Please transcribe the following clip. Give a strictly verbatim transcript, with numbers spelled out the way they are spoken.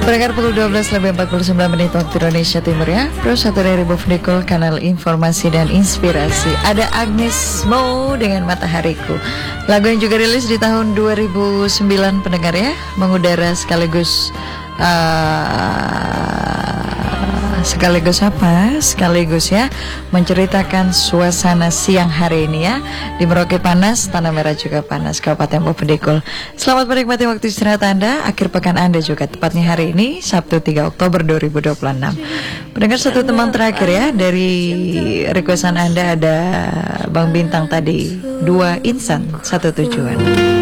Pendengar pukul dua belas lebih empat puluh sembilan menit waktu Indonesia Timur ya. Pro satu dari Bovnikul, kanal informasi dan inspirasi. Ada Agnes Mo dengan Matahariku. Lagu yang juga rilis di tahun dua ribu sembilan pendengar ya. Mengudara sekaligus uh, Sekaligus apa? Sekaligus ya menceritakan suasana siang hari ini ya. Di Merauke panas, Tanah Merah juga panas, Kabupaten Bovnikul. Selamat menikmati waktu istirahat Anda, akhir pekan Anda juga. Tepatnya hari ini Sabtu tiga Oktober dua ribu dua puluh enam. Pendengar satu teman terakhir ya. Dari requestan Anda ada Bang Bintang tadi. Dua insan, satu tujuan.